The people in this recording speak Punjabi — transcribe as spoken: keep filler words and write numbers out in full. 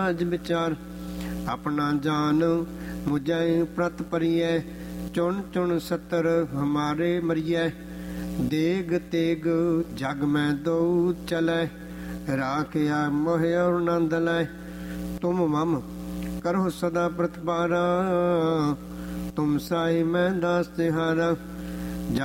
ਅਜ ਵਿਚਾਰ ਆਪਣਾ ਜਾਨ ਮੁਝੈ ਪ੍ਰਤ ਪਰਿਐ ਚੁਣ ਚੁਣ ਸਤਰ ਹਮਾਰੇ ਮਰੀਐ ਦੇਗ ਤੇਗ ਜਗ ਮੈਂ ਦਉ ਚਲੈ ਰਾਖਿਆ ਮੋਹ ਆਨੰਦ ਲੈ ਤੁਮ ਮਮ ਕਰੋ ਸਦਾ ਪ੍ਰਤਪਾਰਾ ਤੁਮ ਸਾਈ ਮੈਂ ਦਾਸ ਤਿਹਾਰਾ